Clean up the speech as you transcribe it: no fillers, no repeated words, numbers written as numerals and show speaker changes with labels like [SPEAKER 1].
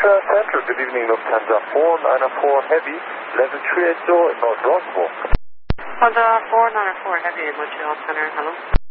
[SPEAKER 1] Center, good evening, Lufthansa 494 Heavy, level 380 in North Roswell.
[SPEAKER 2] Lufthansa 494 Heavy, Montreal Center, hello.